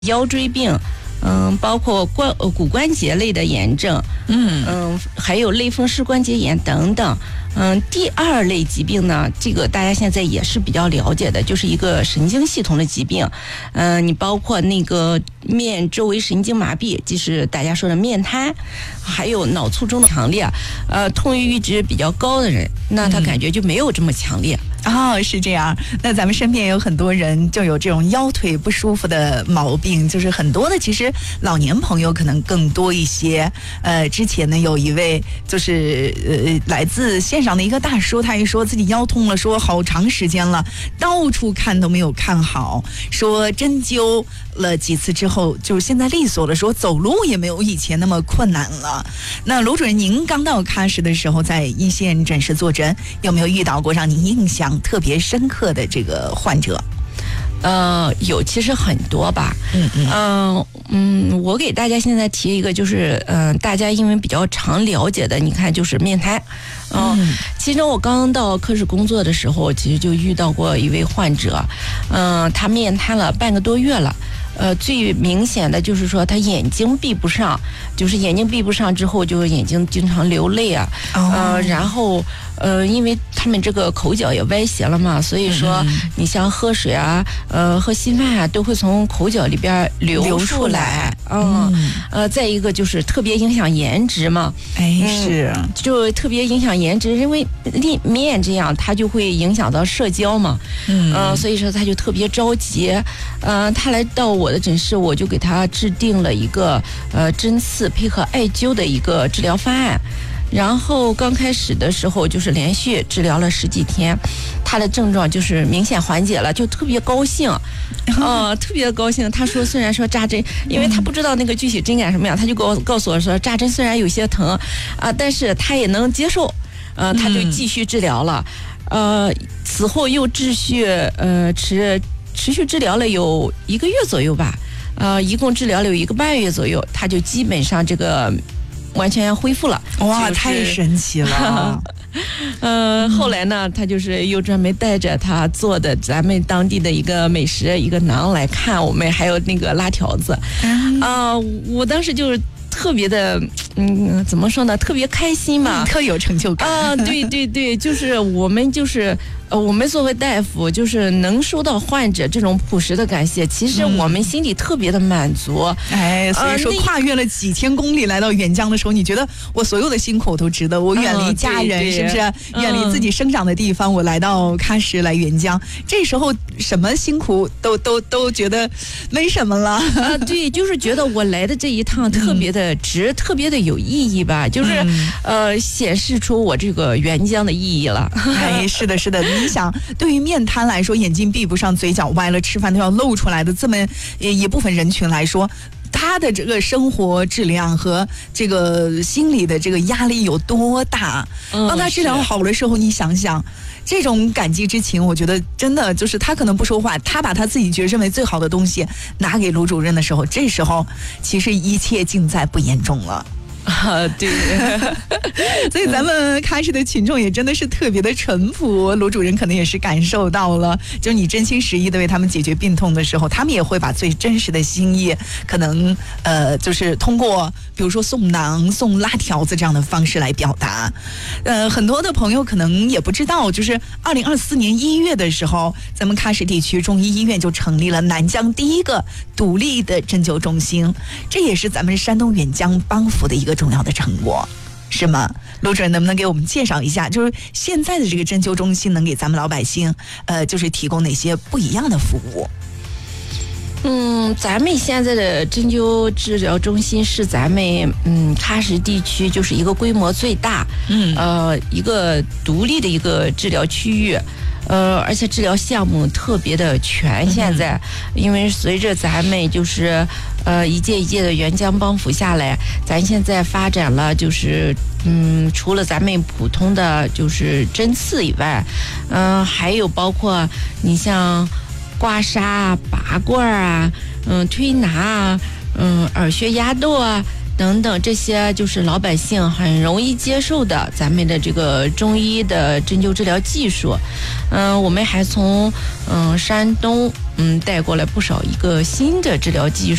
腰椎病，包括骨关节类的炎症，还有类风湿关节炎等等。第二类疾病呢，这个大家现在也是比较了解的，就是一个神经系统的疾病。你包括那个面周围神经麻痹，就是大家说的面瘫，还有脑卒中的强烈，痛欲值比较高的人，那他感觉就没有这么强烈。 哦，是这样。那咱们身边也有很多人就有这种腰腿不舒服的毛病，就是很多的其实老年朋友可能更多一些。之前呢有一位就是来自线上的一个大叔，他也说自己腰痛了，说好长时间了，到处看都没有看好，说针灸了几次之后，就是现在利索了，说走路也没有以前那么困难了。那卢主任，您刚到喀什的时候，在一线诊室坐诊，有没有遇到过让您印象特别深刻的这个患者？ 有，其实很多吧。我给大家现在提一个，就是大家因为比较常了解的，你看就是面瘫。其实我刚刚到科室工作的时候，其实就遇到过一位患者，他面瘫了半个多月了。最明显的就是说他眼睛闭不上，就是眼睛闭不上之后，就眼睛经常流泪啊。然后因为他们这个口角也歪斜了嘛，所以说你像喝水啊，喝稀饭啊，都会从口角里边流出来。再一个就是特别影响颜值嘛。 是， 就特别影响颜值，因为面这样，它就会影响到社交嘛。所以说他就特别着急。他来到我的诊室，我就给他制定了一个针刺配合艾灸的一个治疗方案。然后刚开始的时候就是连续治疗了10几天，他的症状就是明显缓解了，就特别高兴。特别高兴。他说虽然说扎针，因为他不知道那个具体针感什么样，他就告诉我说扎针虽然有些疼但是他也能接受。他就继续治疗了。此后又持续治疗了有1个月左右吧。一共治疗了有1个半月左右，他就基本上这个完全恢复了。 哇，太神奇了。 后来呢，他就是又专门带着他做的咱们当地的一个美食一个馕来看我们，还有那个辣条子。我当时就是特别的，怎么说呢，特别开心嘛， 特有成就感。 对，就是我们作为大夫，就是能收到患者这种朴实的感谢，其实我们心里特别的满足。 所以说跨越了几千公里来到沅江的时候，你觉得我所有的辛苦都值得，我远离家人，是不是？远离自己生长的地方，我来到喀什来沅江，这时候什么辛苦都觉得没什么了。 对，就是觉得我来的这一趟特别的值，特别的有意义吧，就是显示出我这个沅江的意义了。 是的。你想，对于面瘫来说，眼睛闭不上，嘴角歪了，吃饭都要露出来的这么一部分人群来说，他的这个生活质量和这个心理的这个压力有多大？当他治疗好的时候，你想想这种感激之情，我觉得真的就是他可能不说话，他把他自己认为最好的东西拿给卢主任的时候，这时候其实一切尽在不言中了。 对。 所以咱们喀什的群众也真的是特别的淳朴，卢主任可能也是感受到了，就你真心实意的为他们解决病痛的时候，他们也会把最真实的心意，可能就是通过比如说送馕、送辣条子这样的方式来表达。很多的朋友可能也不知道，就是2024年1月的时候，咱们喀什地区中医医院就成立了南疆第一个独立的针灸中心，这也是咱们山东沅江帮扶的一个重要的成果，是吗？卢主任能不能给我们介绍一下，就是现在的这个针灸中心能给咱们老百姓就是提供哪些不一样的服务？ 咱们现在的针灸治疗中心是咱们喀什地区就是一个规模最大，一个独立的一个治疗区域。而且治疗项目特别的全。现在因为随着咱们就是一届一届的沅江帮扶下来，咱现在发展了就是除了咱们普通的就是针刺以外，还有包括你像刮痧、拔罐啊，推拿啊，耳穴压豆啊等等，这些就是老百姓很容易接受的咱们的这个中医的针灸治疗技术。我们还从山东带过来不少一个新的治疗技术。